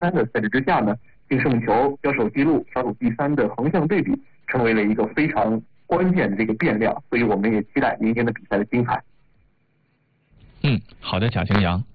3的赛制之下呢，净胜球、交手记录、小组第3的横向对比，成为了一个非常关键的这个变量，所以我们也期待明天的比赛的精彩。 好的，贾晴阳。